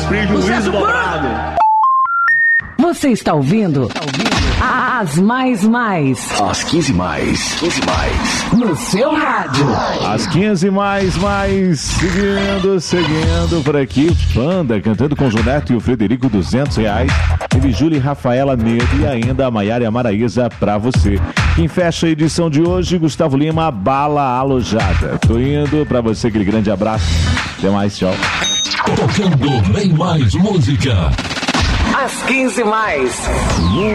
Prejuízo dobrado. Você está ouvindo? As Mais. Às 15 mais. No seu rádio. Às 15 mais. Seguindo por aqui. Panda cantando com o Juneto e o Frederico, R$200. Teve Júlia e Rafaela Nedo e ainda a Maiara e a Maraísa pra você. Quem fecha a edição de hoje, Gustavo Lima, Bala Alojada. Tô indo pra você, aquele grande abraço. Até mais, tchau. Tocando bem mais música. Às 15 mais.